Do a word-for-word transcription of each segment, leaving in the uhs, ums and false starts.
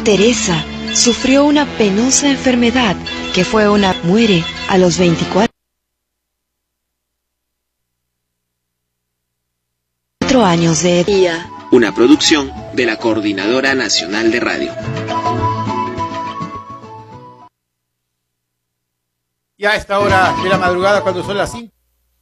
Teresa sufrió una penosa enfermedad que fue una muere a los veinticuatro años de edad. Una producción de la Coordinadora Nacional de Radio. Y a esta hora de la madrugada, cuando son las cinco.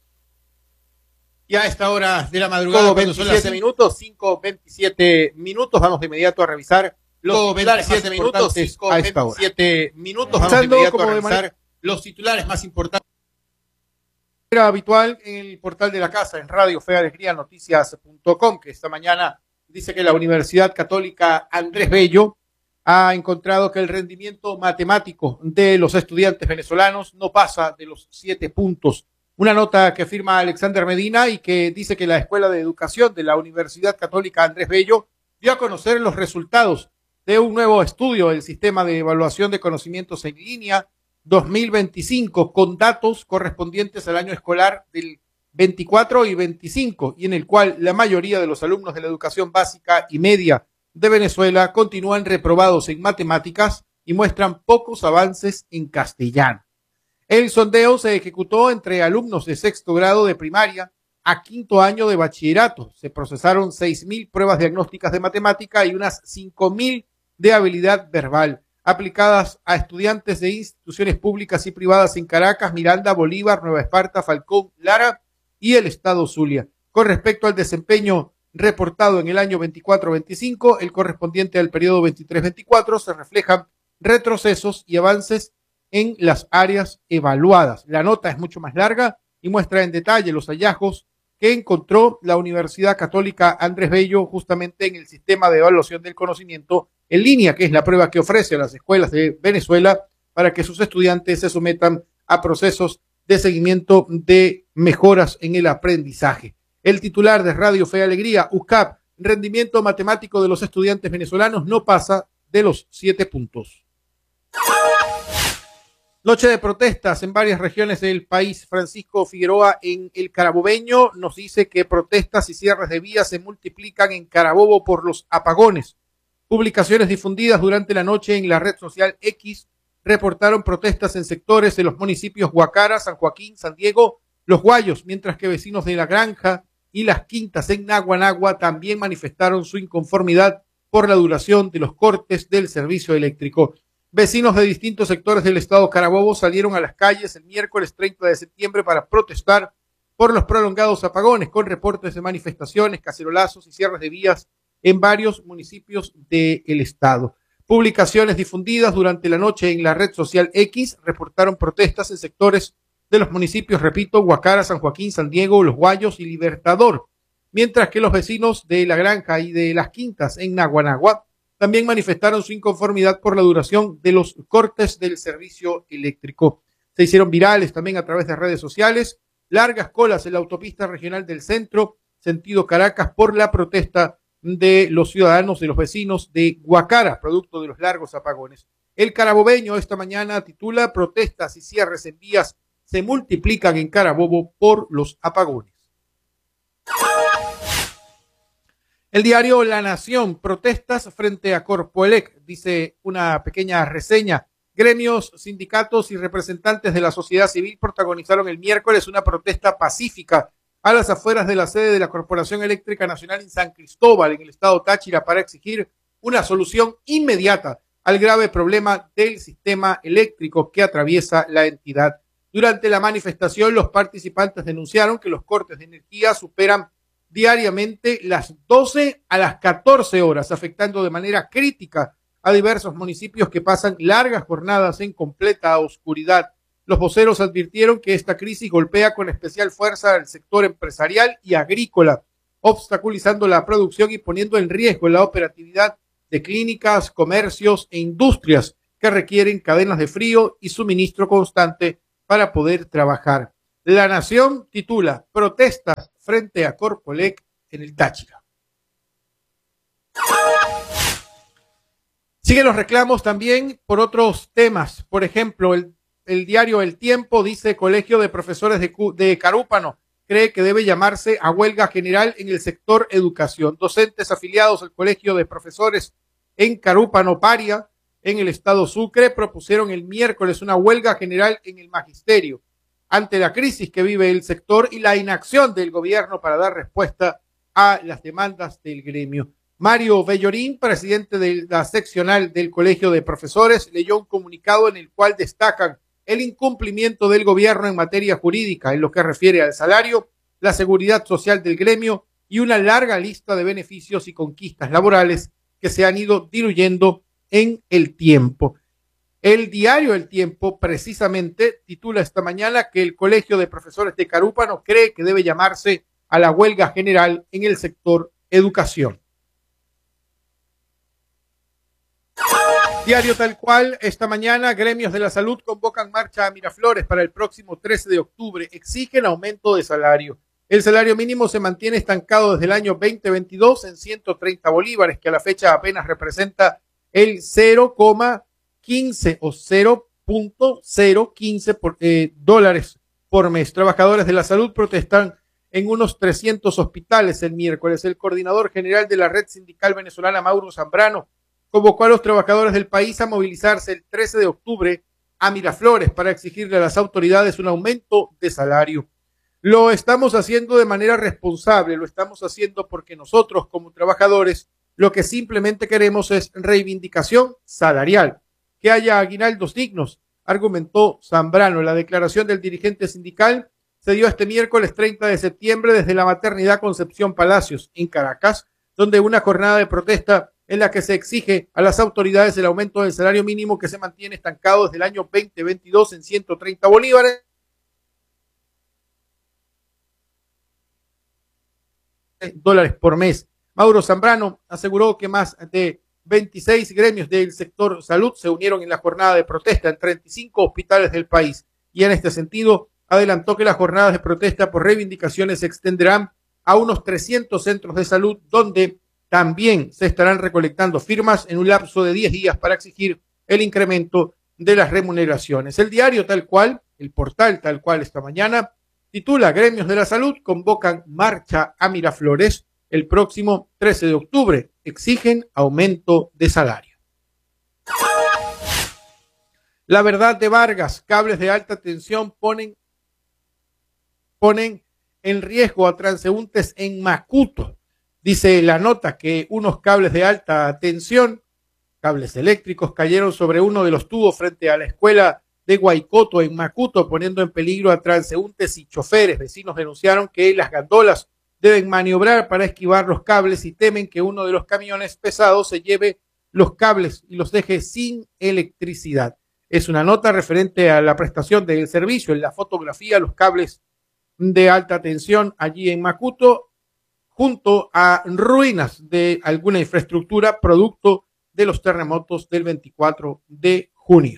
Y a esta hora de la madrugada, cuando son las siete minutos, cinco veintisiete minutos, vamos de inmediato a revisar los titulares más importantes a esta hora. veintisiete minutos, vamos de inmediato a revisar los titulares más importantes. Era habitual en el portal de la casa, en Radio Fe Alegría Noticias punto com, que esta mañana dice que la Universidad Católica Andrés Bello ha encontrado que el rendimiento matemático de los estudiantes venezolanos no pasa de los siete puntos. Una nota que firma Alexander Medina y que dice que la Escuela de Educación de la Universidad Católica Andrés Bello dio a conocer los resultados de un nuevo estudio del Sistema de Evaluación de Conocimientos en Línea dos mil veinticinco, con datos correspondientes al año escolar del veinticuatro y veinticinco, y en el cual la mayoría de los alumnos de la educación básica y media de Venezuela continúan reprobados en matemáticas y muestran pocos avances en castellano. El sondeo se ejecutó entre alumnos de sexto grado de primaria a quinto año de bachillerato. Se procesaron seis mil pruebas diagnósticas de matemática y unas cinco mil de habilidad verbal, aplicadas a estudiantes de instituciones públicas y privadas en Caracas, Miranda, Bolívar, Nueva Esparta, Falcón, Lara y el estado Zulia. Con respecto al desempeño reportado en el año veinticuatro veinticinco, el correspondiente al periodo veintitrés veinticuatro, se reflejan retrocesos y avances en las áreas evaluadas. La nota es mucho más larga y muestra en detalle los hallazgos que encontró la Universidad Católica Andrés Bello justamente en el sistema de evaluación del conocimiento en línea, que es la prueba que ofrece a las escuelas de Venezuela para que sus estudiantes se sometan a procesos de seguimiento de mejoras en el aprendizaje. El titular de Radio Fe Alegría, U C A P, rendimiento matemático de los estudiantes venezolanos no pasa de los siete puntos. Noche de protestas en varias regiones del país. Francisco Figueroa en el Carabobeño nos dice que protestas y cierres de vías se multiplican en Carabobo por los apagones. Publicaciones difundidas durante la noche en la red social X reportaron protestas en sectores de los municipios Guacara, San Joaquín, San Diego, Los Guayos, mientras que vecinos de La Granja y Las Quintas en Naguanagua también manifestaron su inconformidad por la duración de los cortes del servicio eléctrico. Vecinos de distintos sectores del estado Carabobo salieron a las calles el miércoles treinta de septiembre para protestar por los prolongados apagones, con reportes de manifestaciones, cacerolazos y cierres de vías en varios municipios del estado. Publicaciones difundidas durante la noche en la red social X reportaron protestas en sectores de los municipios, repito, Guacara, San Joaquín, San Diego, Los Guayos y Libertador, mientras que los vecinos de La Granja y de Las Quintas en Naguanagua también manifestaron su inconformidad por la duración de los cortes del servicio eléctrico. Se hicieron virales también a través de redes sociales largas colas en la autopista regional del centro, sentido Caracas, por la protesta de los ciudadanos, de los vecinos de Guacara, producto de los largos apagones. El Carabobeño esta mañana titula: protestas y cierres en vías se multiplican en Carabobo por los apagones. El diario La Nación: protestas frente a Corpoelec, dice una pequeña reseña. Gremios, sindicatos y representantes de la sociedad civil protagonizaron el miércoles una protesta pacífica a las afueras de la sede de la Corporación Eléctrica Nacional en San Cristóbal, en el estado Táchira, para exigir una solución inmediata al grave problema del sistema eléctrico que atraviesa la entidad. Durante la manifestación, los participantes denunciaron que los cortes de energía superan diariamente las doce a las catorce horas, afectando de manera crítica a diversos municipios que pasan largas jornadas en completa oscuridad. Los voceros advirtieron que esta crisis golpea con especial fuerza al sector empresarial y agrícola, obstaculizando la producción y poniendo en riesgo la operatividad de clínicas, comercios e industrias que requieren cadenas de frío y suministro constante para poder trabajar. La Nación titula: protestas frente a Corpoelec en el Táchira. Siguen los reclamos también por otros temas. Por ejemplo, el, el diario El Tiempo dice: Colegio de Profesores de, de Carúpano cree que debe llamarse a huelga general en el sector educación. Docentes afiliados al Colegio de Profesores en Carúpano, Paria, en el estado Sucre, propusieron el miércoles una huelga general en el magisterio ante la crisis que vive el sector y la inacción del gobierno para dar respuesta a las demandas del gremio. Mario Bellorín, presidente de la seccional del Colegio de Profesores, leyó un comunicado en el cual destacan el incumplimiento del gobierno en materia jurídica en lo que refiere al salario, la seguridad social del gremio y una larga lista de beneficios y conquistas laborales que se han ido diluyendo en el tiempo. El diario El Tiempo precisamente titula esta mañana que el Colegio de Profesores de Carúpano cree que debe llamarse a la huelga general en el sector educación. Diario Tal Cual, esta mañana, gremios de la salud convocan marcha a Miraflores para el próximo trece de octubre. Exigen aumento de salario. El salario mínimo se mantiene estancado desde el año veinte veintidós en ciento treinta bolívares, que a la fecha apenas representa el cero coma quince o cero punto cero quince por, eh, dólares por mes. Trabajadores de la salud protestan en unos trescientos hospitales el miércoles. El coordinador general de la Red Sindical Venezolana, Mauro Zambrano, convocó a los trabajadores del país a movilizarse el trece de octubre a Miraflores para exigirle a las autoridades un aumento de salario. Lo estamos haciendo de manera responsable, lo estamos haciendo porque nosotros como trabajadores lo que simplemente queremos es reivindicación salarial, que haya aguinaldos dignos, argumentó Zambrano. La declaración del dirigente sindical se dio este miércoles treinta de septiembre desde la maternidad Concepción Palacios en Caracas, donde una jornada de protesta en la que se exige a las autoridades el aumento del salario mínimo que se mantiene estancado desde el año veinte veintidós en ciento treinta bolívares. Dólares por mes. Mauro Zambrano aseguró que más de veintiséis gremios del sector salud se unieron en la jornada de protesta en treinta y cinco hospitales del país y en este sentido adelantó que las jornadas de protesta por reivindicaciones se extenderán a unos trescientos centros de salud donde también se estarán recolectando firmas en un lapso de diez días para exigir el incremento de las remuneraciones. El diario Tal Cual, el portal Tal Cual esta mañana, titula Gremios de la Salud convocan marcha a Miraflores el próximo trece de octubre. Exigen aumento de salario. La Verdad de Vargas, cables de alta tensión ponen, ponen en riesgo a transeúntes en Macuto. Dice la nota que unos cables de alta tensión, cables eléctricos, cayeron sobre uno de los tubos frente a la escuela de Guaycoto en Macuto, poniendo en peligro a transeúntes y choferes. Vecinos denunciaron que las gandolas deben maniobrar para esquivar los cables y temen que uno de los camiones pesados se lleve los cables y los deje sin electricidad. Es una nota referente a la prestación del servicio. En la fotografía, los cables de alta tensión allí en Macuto, junto a ruinas de alguna infraestructura producto de los terremotos del veinticuatro de junio.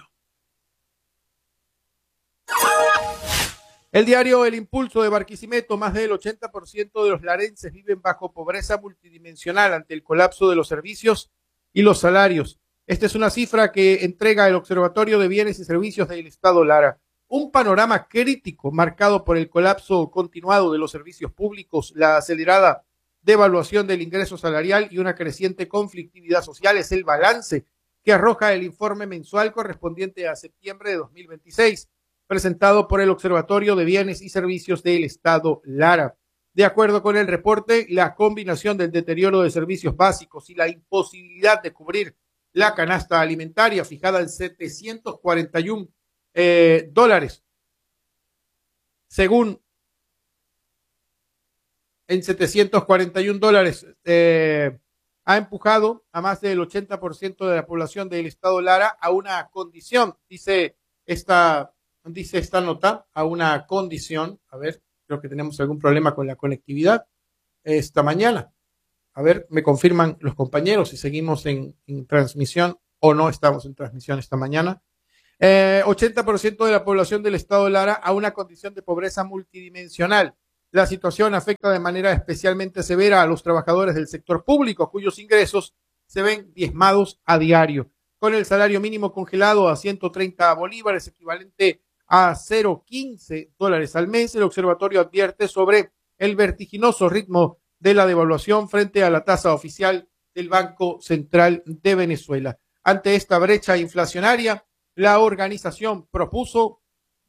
El diario El Impulso de Barquisimeto, más del ochenta por ciento de los larenses viven bajo pobreza multidimensional ante el colapso de los servicios y los salarios. Esta es una cifra que entrega el Observatorio de Bienes y Servicios del Estado Lara. Un panorama crítico marcado por el colapso continuado de los servicios públicos, la acelerada devaluación del ingreso salarial y una creciente conflictividad social es el balance que arroja el informe mensual correspondiente a septiembre de dos mil veintiséis, presentado por el Observatorio de Bienes y Servicios del Estado Lara. De acuerdo con el reporte, la combinación del deterioro de servicios básicos y la imposibilidad de cubrir la canasta alimentaria fijada en setecientos cuarenta y uno eh, dólares, según en setecientos cuarenta y uno dólares, eh, ha empujado a más del ochenta por ciento de la población del estado Lara a una condición, dice esta, dice esta nota, a una condición, a ver, creo que tenemos algún problema con la conectividad esta mañana. A ver, me confirman los compañeros si seguimos en, en transmisión o no estamos en transmisión esta mañana. Eh, ochenta por ciento de la población del estado Lara a una condición de pobreza multidimensional. La situación afecta de manera especialmente severa a los trabajadores del sector público, cuyos ingresos se ven diezmados a diario. Con el salario mínimo congelado a ciento treinta bolívares, equivalente a cero punto quince dólares al mes, el observatorio advierte sobre el vertiginoso ritmo de la devaluación frente a la tasa oficial del Banco Central de Venezuela. Ante esta brecha inflacionaria, la organización propuso,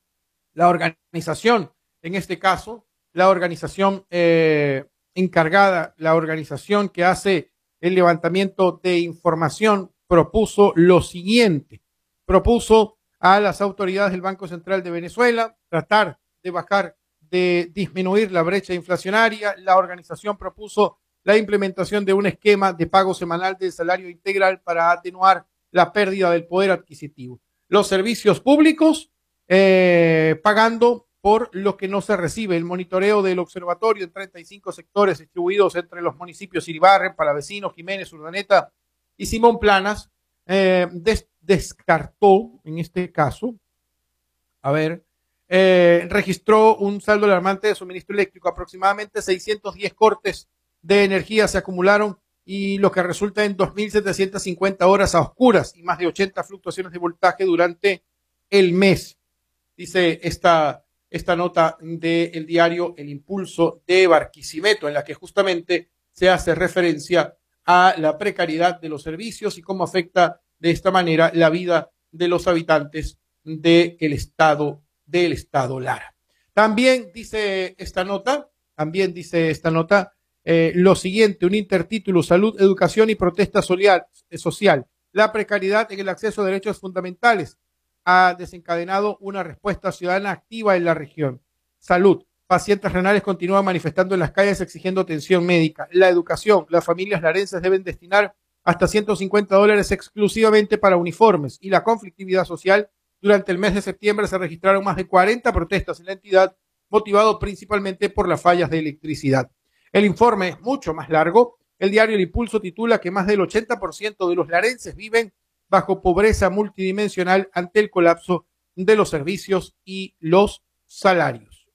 la organización, en este caso, la organización eh, encargada, la organización que hace el levantamiento de información, propuso lo siguiente, propuso a las autoridades del Banco Central de Venezuela tratar de bajar, de disminuir la brecha inflacionaria. La organización propuso la implementación de un esquema de pago semanal del salario integral para atenuar la pérdida del poder adquisitivo. Los servicios públicos eh, pagando por lo que no se recibe. El monitoreo del observatorio en treinta y cinco sectores distribuidos entre los municipios Iribarren, Palavecino, Jiménez, Urdaneta y Simón Planas eh, des descartó, en este caso, a ver, eh, registró un saldo alarmante de suministro eléctrico. Aproximadamente seiscientos diez cortes de energía se acumularon y lo que resulta en dos mil setecientas cincuenta horas a oscuras y más de ochenta fluctuaciones de voltaje durante el mes. Dice esta, esta nota del diario El Impulso de Barquisimeto, en la que justamente se hace referencia a la precariedad de los servicios y cómo afecta de esta manera la vida de los habitantes del estado, del estado Lara. También dice esta nota, también dice esta nota, Eh, lo siguiente, un intertítulo, salud, educación y protesta social, eh, social. La precariedad en el acceso a derechos fundamentales ha desencadenado una respuesta ciudadana activa en la región. Salud, pacientes renales continúan manifestando en las calles exigiendo atención médica. La educación, las familias larenses deben destinar hasta ciento cincuenta dólares exclusivamente para uniformes. Y la conflictividad social, durante el mes de septiembre se registraron más de cuarenta protestas en la entidad, motivado principalmente por las fallas de electricidad. El informe es mucho más largo. El diario El Impulso titula que más del ochenta por ciento de los larenses viven bajo pobreza multidimensional ante el colapso de los servicios y los salarios.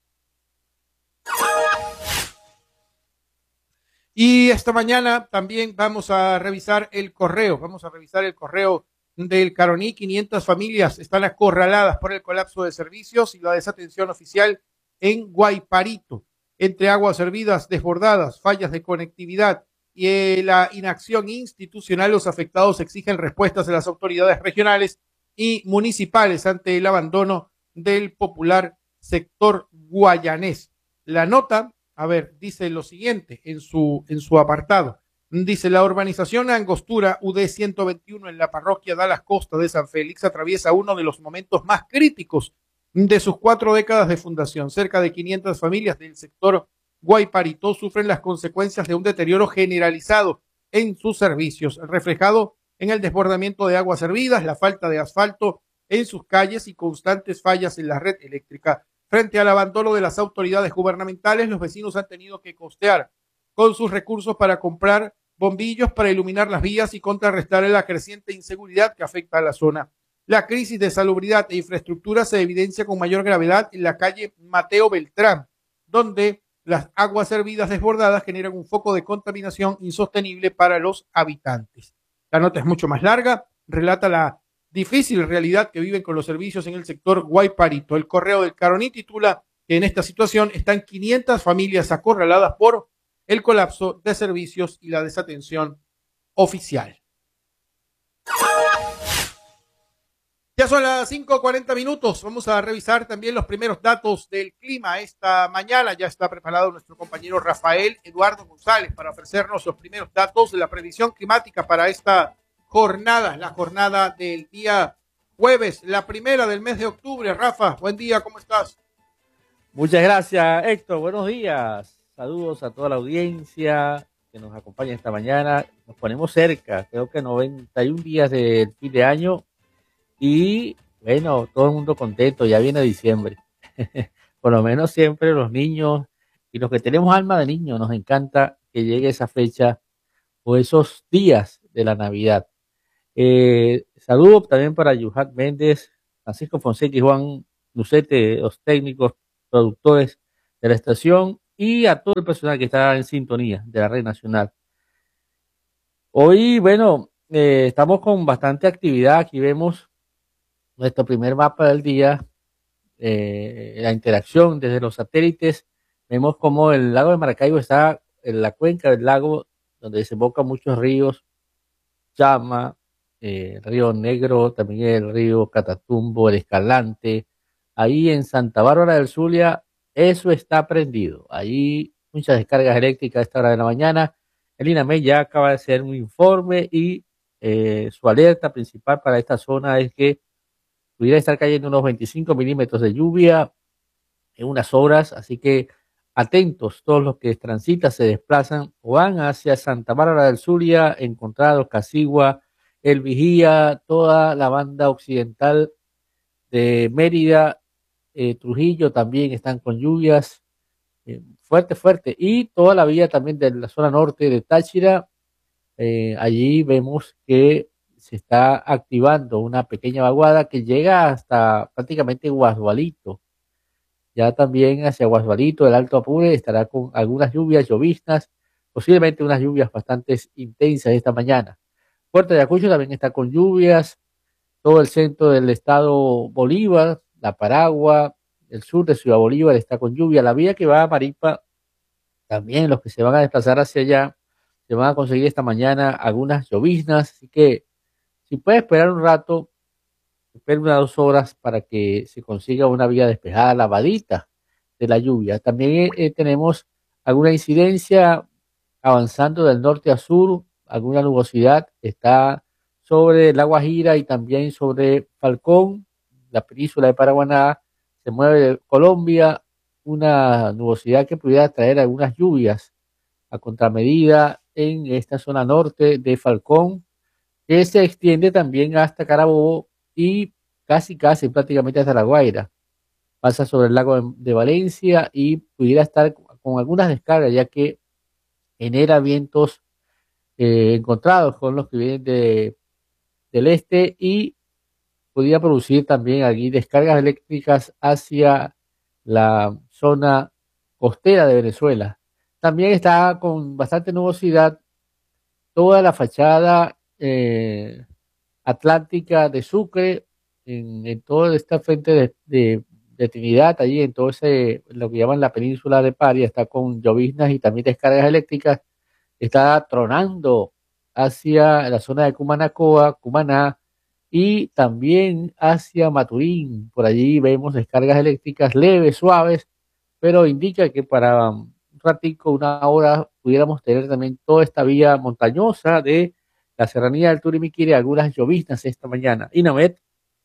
Y esta mañana también vamos a revisar el correo, vamos a revisar el correo del Caroní. quinientas familias están acorraladas por el colapso de servicios y la desatención oficial en Guayparito. Entre aguas hervidas desbordadas, fallas de conectividad y eh, la inacción institucional, los afectados exigen respuestas de las autoridades regionales y municipales ante el abandono del popular sector guayanés. La nota, a ver, dice lo siguiente en su, en su apartado. Dice, la urbanización Angostura U D ciento veintiuno en la parroquia Dallas Costa de San Félix atraviesa uno de los momentos más críticos de sus cuatro décadas de fundación. Cerca de quinientas familias del sector Guayparito sufren las consecuencias de un deterioro generalizado en sus servicios, reflejado en el desbordamiento de aguas hervidas, la falta de asfalto en sus calles y constantes fallas en la red eléctrica. Frente al abandono de las autoridades gubernamentales, los vecinos han tenido que costear con sus recursos para comprar bombillos para iluminar las vías y contrarrestar la creciente inseguridad que afecta a la zona. La crisis de salubridad e infraestructura se evidencia con mayor gravedad en la calle Mateo Beltrán, donde las aguas hervidas desbordadas generan un foco de contaminación insostenible para los habitantes. La nota es mucho más larga, relata la difícil realidad que viven con los servicios en el sector Guayparito. El Correo del Caroní titula que en esta situación están quinientas familias acorraladas por el colapso de servicios y la desatención oficial. Ya son las cinco cuarenta minutos. Vamos a revisar también los primeros datos del clima esta mañana. Ya está preparado nuestro compañero Rafael Eduardo González para ofrecernos los primeros datos de la previsión climática para esta jornada, la jornada del día jueves, la primera del mes de octubre. Rafa, buen día, ¿cómo estás? Muchas gracias, Héctor. Buenos días. Saludos a toda la audiencia que nos acompaña esta mañana. Nos ponemos cerca, creo que noventa y un días del fin de año. Y bueno, todo el mundo contento, ya viene diciembre. Por lo menos siempre los niños y los que tenemos alma de niño nos encanta que llegue esa fecha o esos días de la Navidad. Eh, saludo también para Yuhat Méndez, Francisco Fonseca y Juan Lucete, los técnicos, productores de la estación y a todo el personal que está en sintonía de la red nacional. Hoy, bueno, eh, estamos con bastante actividad. Aquí vemos nuestro primer mapa del día, eh, la interacción desde los satélites. Vemos como el lago de Maracaibo está en la cuenca del lago donde desembocan muchos ríos, Chama, eh, el río Negro, también el río Catatumbo, el Escalante. Ahí en Santa Bárbara del Zulia, eso está prendido. Ahí muchas descargas eléctricas a esta hora de la mañana. El INAMED ya acaba de hacer un informe y eh, su alerta principal para esta zona es que pudiera estar cayendo unos veinticinco milímetros de lluvia en unas horas, así que atentos todos los que transitan, se desplazan o van hacia Santa Bárbara del Zulia, Encontrados, Casigua, El Vigía, toda la banda occidental de Mérida, eh, Trujillo también están con lluvias eh, fuerte, fuerte, y toda la vía también de la zona norte de Táchira, eh, allí vemos que se está activando una pequeña vaguada que llega hasta prácticamente Guasdualito. Ya también hacia Guasdualito, el Alto Apure, estará con algunas lluvias, lloviznas, posiblemente unas lluvias bastante intensas esta mañana. Puerto de Ayacucho también está con lluvias, todo el centro del estado Bolívar, La Paragua, el sur de Ciudad Bolívar está con lluvia. La vía que va a Maripa, también los que se van a desplazar hacia allá, se van a conseguir esta mañana algunas lloviznas, así que si puede esperar un rato, espera unas dos horas para que se consiga una vía despejada, lavadita de la lluvia. También eh, tenemos alguna incidencia avanzando del norte a sur, alguna nubosidad está sobre La Guajira y también sobre Falcón, la península de Paraguaná, se mueve de Colombia, una nubosidad que pudiera traer algunas lluvias a contramedida en esta zona norte de Falcón, que se extiende también hasta Carabobo y casi casi prácticamente hasta La Guaira. Pasa sobre el lago de, de Valencia y pudiera estar con algunas descargas, ya que genera vientos eh, encontrados con los que vienen de, del este y podría producir también aquí descargas eléctricas hacia la zona costera de Venezuela. También está con bastante nubosidad toda la fachada eh, atlántica de Sucre, en, en toda esta frente de, de, de Trinidad, allí en todo ese, lo que llaman la península de Paria, está con lloviznas y también descargas eléctricas, está tronando hacia la zona de Cumanacoa, Cumaná, y también hacia Maturín. Por allí vemos descargas eléctricas leves, suaves, pero indica que para un ratico, una hora, pudiéramos tener también toda esta vía montañosa de la serranía del Turimiquiri, algunas lloviznas esta mañana. INAMED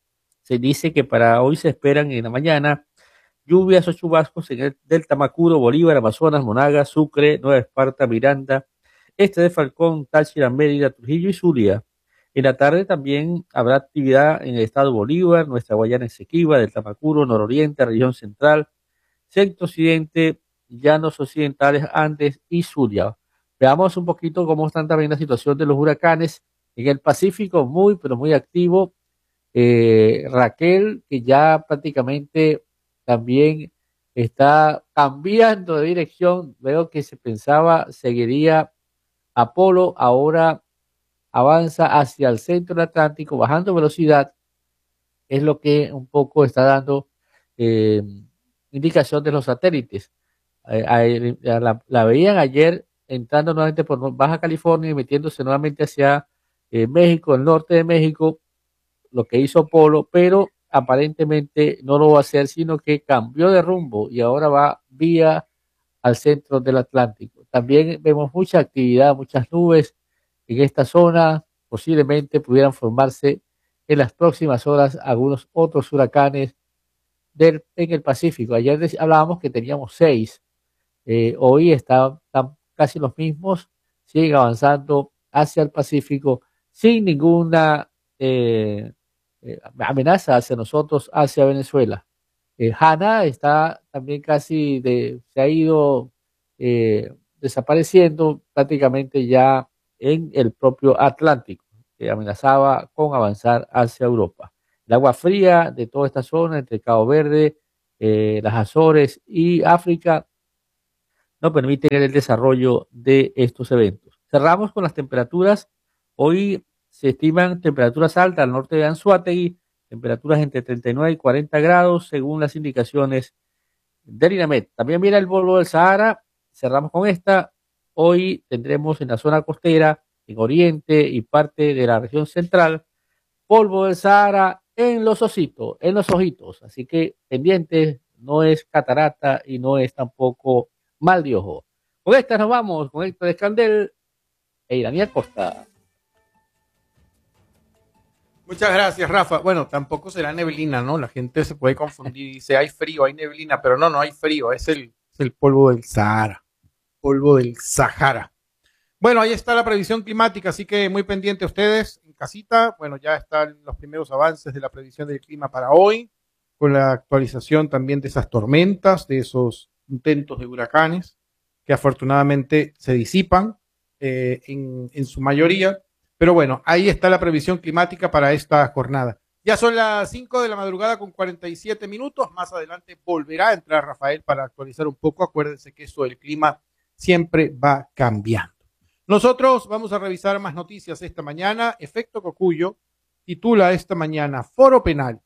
se dice que para hoy se esperan en la mañana lluvias o chubascos en el Delta Macuro, Bolívar, Amazonas, Monagas, Sucre, Nueva Esparta, Miranda, este de Falcón, Táchira, Mérida, Trujillo y Zulia. En la tarde también habrá actividad en el estado Bolívar, Nuestra Guayana Esequiba, Delta Macuro, Nororiente, región central, centro occidente, llanos occidentales, Andes y Zulia. Veamos un poquito cómo están también la situación de los huracanes en el Pacífico, muy pero muy activo. Eh, Raquel, que ya prácticamente también está cambiando de dirección, veo que se pensaba seguiría Apolo, ahora avanza hacia el centro del Atlántico, bajando velocidad, es lo que un poco está dando eh, indicación de los satélites. Eh, la, la veían ayer entrando nuevamente por Baja California y metiéndose nuevamente hacia eh, México, el norte de México, lo que hizo Apolo, pero aparentemente no lo va a hacer, sino que cambió de rumbo y ahora va vía al centro del Atlántico. También vemos mucha actividad, muchas nubes en esta zona, posiblemente pudieran formarse en las próximas horas algunos otros huracanes del, en el Pacífico. Ayer hablábamos que teníamos seis, eh, hoy están, están casi los mismos, siguen avanzando hacia el Pacífico sin ninguna eh, eh, amenaza hacia nosotros, hacia Venezuela. Eh, Hanna está también casi, de, se ha ido eh, desapareciendo prácticamente ya en el propio Atlántico, que amenazaba con avanzar hacia Europa. El agua fría de toda esta zona, entre Cabo Verde, eh, las Azores y África, no permiten el desarrollo de estos eventos. Cerramos con las temperaturas. Hoy se estiman temperaturas altas al norte de Anzoátegui, temperaturas entre treinta y nueve y cuarenta grados, según las indicaciones del INAMED. También viene el polvo del Sahara. Cerramos con esta. Hoy tendremos en la zona costera, en Oriente y parte de la región central, polvo del Sahara en los ositos, en los ojitos. Así que pendientes, no es catarata y no es tampoco mal de ojo. Con esta nos vamos, con Héctor Escandel e Iranía Costa. Muchas gracias, Rafa. Bueno, tampoco será neblina, ¿no? La gente se puede confundir y dice, hay frío, hay neblina, pero no, no hay frío, es el, es el polvo del Sahara, polvo del Sahara. Bueno, ahí está la previsión climática, así que muy pendiente ustedes en casita. Bueno, ya están los primeros avances de la previsión del clima para hoy, con la actualización también de esas tormentas, de esos intentos de huracanes, que afortunadamente se disipan eh, en, en su mayoría. Pero bueno, ahí está la previsión climática para esta jornada. Ya son las cinco de la madrugada con cuarenta y siete minutos. Más adelante volverá a entrar Rafael para actualizar un poco. Acuérdense que eso del clima siempre va cambiando. Nosotros vamos a revisar más noticias esta mañana. Efecto Cocuyo titula esta mañana Foro Penal.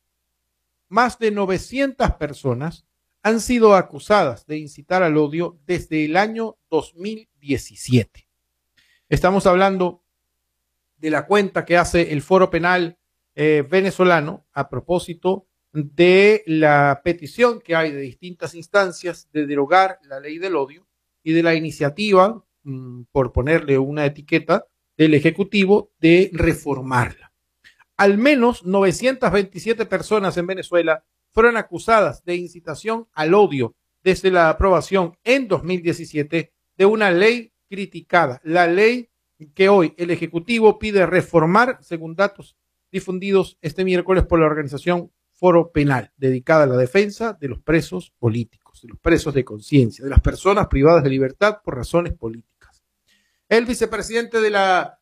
Más de novecientas personas han sido acusadas de incitar al odio desde el año dos mil diecisiete. Estamos hablando de la cuenta que hace el Foro Penal eh, venezolano a propósito de la petición que hay de distintas instancias de derogar la ley del odio y de la iniciativa, mmm, por ponerle una etiqueta, del Ejecutivo de reformarla. Al menos novecientas veintisiete personas en Venezuela fueron acusadas de incitación al odio desde la aprobación en dos mil diecisiete de una ley criticada, la ley que hoy el Ejecutivo pide reformar, según datos difundidos este miércoles por la organización Foro Penal, dedicada a la defensa de los presos políticos, de los presos de conciencia, de las personas privadas de libertad por razones políticas. El vicepresidente de la,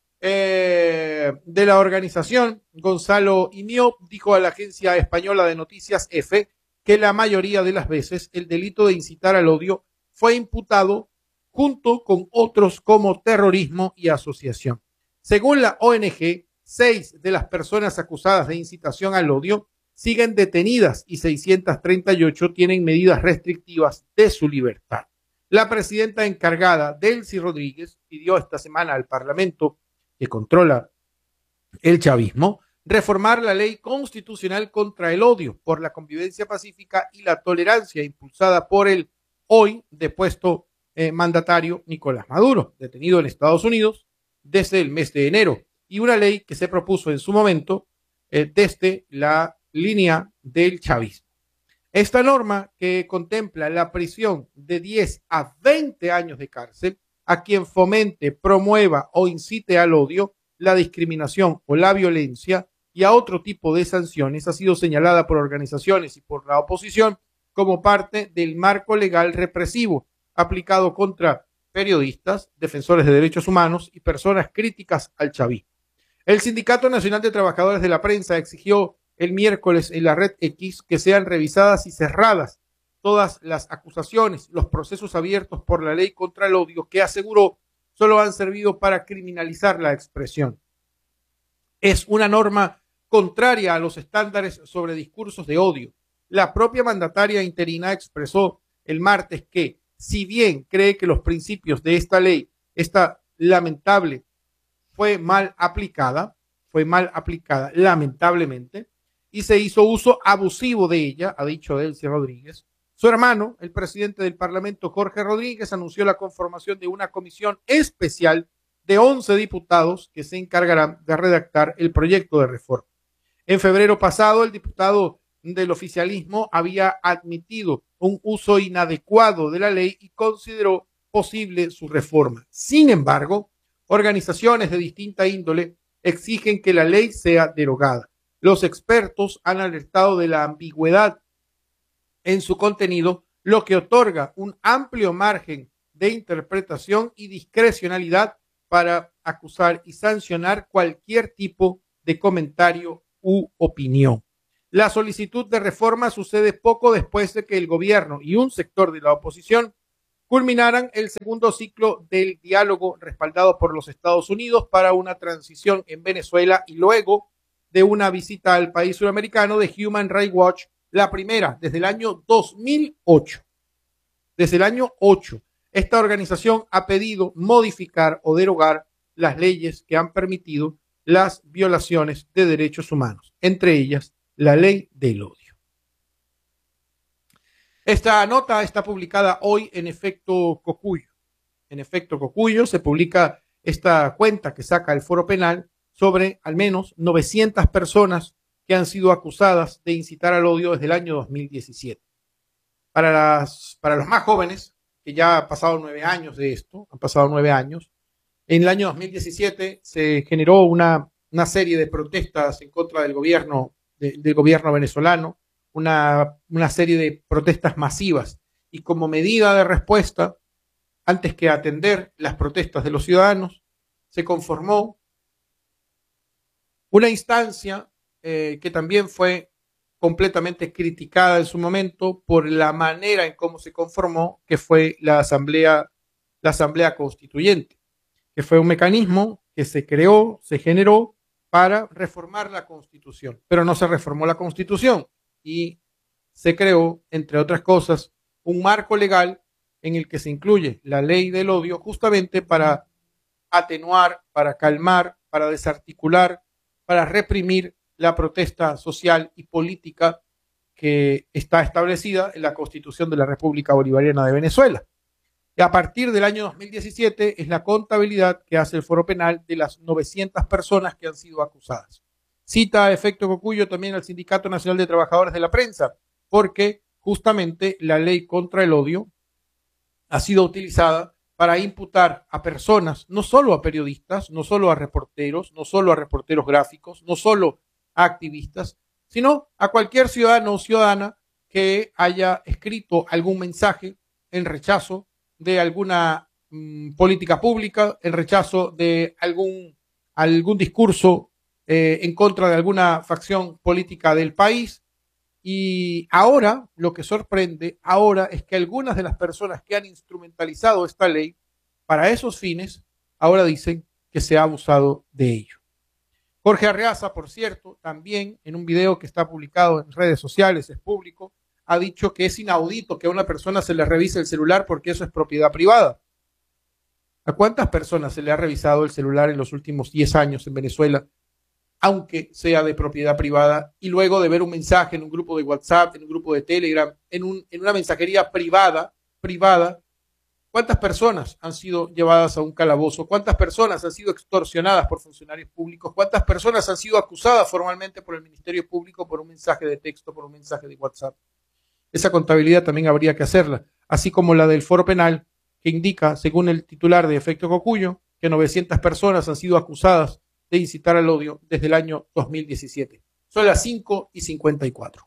eh, de la organización, Gonzalo Imió, dijo a la agencia española de noticias EFE que la mayoría de las veces el delito de incitar al odio fue imputado junto con otros como terrorismo y asociación. Según la O N G, seis de las personas acusadas de incitación al odio siguen detenidas y seiscientas treinta y ocho tienen medidas restrictivas de su libertad. La presidenta encargada, Delcy Rodríguez, pidió esta semana al Parlamento, que controla el chavismo, reformar la ley constitucional contra el odio por la convivencia pacífica y la tolerancia impulsada por el hoy depuesto Eh, mandatario Nicolás Maduro, detenido en Estados Unidos desde el mes de enero, y una ley que se propuso en su momento eh, desde la línea del chavismo. Esta norma, que contempla la prisión de diez a veinte años de cárcel a quien fomente, promueva o incite al odio, la discriminación o la violencia y a otro tipo de sanciones, ha sido señalada por organizaciones y por la oposición como parte del marco legal represivo aplicado contra periodistas, defensores de derechos humanos y personas críticas al chavismo. El Sindicato Nacional de Trabajadores de la Prensa exigió el miércoles en la red X que sean revisadas y cerradas todas las acusaciones, los procesos abiertos por la ley contra el odio, que aseguró solo han servido para criminalizar la expresión. Es una norma contraria a los estándares sobre discursos de odio. La propia mandataria interina expresó el martes que, si bien cree que los principios de esta ley, esta lamentable, fue mal aplicada, fue mal aplicada, lamentablemente, y se hizo uso abusivo de ella, ha dicho Delcy Rodríguez. Su hermano, el presidente del Parlamento, Jorge Rodríguez, anunció la conformación de una comisión especial de once diputados que se encargarán de redactar el proyecto de reforma. En febrero pasado, el diputado del oficialismo había admitido un uso inadecuado de la ley y consideró posible su reforma. Sin embargo, organizaciones de distinta índole exigen que la ley sea derogada. Los expertos han alertado de la ambigüedad en su contenido, lo que otorga un amplio margen de interpretación y discrecionalidad para acusar y sancionar cualquier tipo de comentario u opinión. La solicitud de reforma sucede poco después de que el gobierno y un sector de la oposición culminaran el segundo ciclo del diálogo respaldado por los Estados Unidos para una transición en Venezuela y luego de una visita al país suramericano de Human Rights Watch, la primera desde el año dos mil ocho. Desde el año ocho. esta organización ha pedido modificar o derogar las leyes que han permitido las violaciones de derechos humanos, entre ellas la ley del odio. Esta nota está publicada hoy en Efecto Cocuyo. En Efecto Cocuyo se publica esta cuenta que saca el Foro Penal sobre al menos novecientas personas que han sido acusadas de incitar al odio desde el año dos mil diecisiete. Para, las, para los más jóvenes, que ya han pasado nueve años de esto, han pasado nueve años, en el año dos mil diecisiete se generó una, una serie de protestas en contra del gobierno, de, del gobierno venezolano, una, una serie de protestas masivas, y como medida de respuesta, antes que atender las protestas de los ciudadanos, se conformó una instancia eh, que también fue completamente criticada en su momento por la manera en cómo se conformó, que fue la Asamblea, la Asamblea Constituyente, que fue un mecanismo que se creó, se generó para reformar la Constitución, pero no se reformó la Constitución y se creó, entre otras cosas, un marco legal en el que se incluye la ley del odio justamente para atenuar, para calmar, para desarticular, para reprimir la protesta social y política que está establecida en la Constitución de la República Bolivariana de Venezuela. Y a partir del año dos mil diecisiete es la contabilidad que hace el Foro Penal de las novecientas personas que han sido acusadas. Cita a Efecto Cocuyo también al Sindicato Nacional de Trabajadores de la Prensa, porque justamente la ley contra el odio ha sido utilizada para imputar a personas, no solo a periodistas, no solo a reporteros, no solo a reporteros gráficos, no solo a activistas, sino a cualquier ciudadano o ciudadana que haya escrito algún mensaje en rechazo de alguna mmm, política pública, en rechazo de algún, algún discurso eh, en contra de alguna facción política del país. Y ahora, lo que sorprende ahora es que algunas de las personas que han instrumentalizado esta ley para esos fines, ahora dicen que se ha abusado de ello. Jorge Arreaza, por cierto, también en un video que está publicado en redes sociales, es público, ha dicho que es inaudito que a una persona se le revise el celular porque eso es propiedad privada. ¿A cuántas personas se le ha revisado el celular en los últimos diez años en Venezuela, aunque sea de propiedad privada, y luego de ver un mensaje en un grupo de WhatsApp, en un grupo de Telegram, en, un, en una mensajería privada, privada, cuántas personas han sido llevadas a un calabozo, cuántas personas han sido extorsionadas por funcionarios públicos, cuántas personas han sido acusadas formalmente por el Ministerio Público por un mensaje de texto, por un mensaje de WhatsApp? Esa contabilidad también habría que hacerla, así como la del Foro Penal, que indica, según el titular de Efecto Cocuyo, que novecientas personas han sido acusadas de incitar al odio desde el año dos mil diecisiete. Son las cinco y cincuenta y cuatro.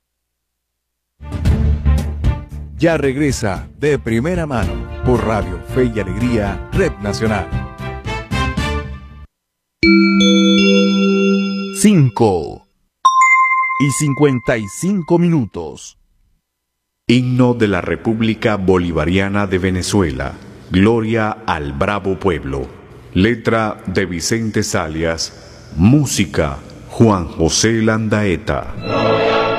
Ya regresa De Primera Mano por Radio Fe y Alegría, Red Nacional. cinco y cincuenta y cinco minutos. Himno de la República Bolivariana de Venezuela. Gloria al bravo pueblo. Letra de Vicente Salias. Música Juan José Landaeta.